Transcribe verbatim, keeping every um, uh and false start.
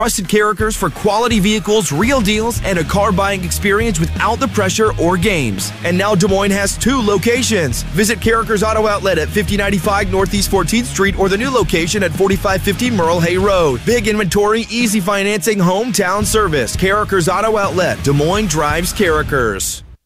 Trusted Carrickers for quality vehicles, real deals, and a car buying experience without the pressure or games. And now Des Moines has two locations. Visit Carrickers Auto Outlet at fifty ninety-five Northeast fourteenth Street or the new location at forty-five fifty Merle Hay Road. Big inventory, easy financing, hometown service. Carrickers Auto Outlet. Des Moines drives Carrickers.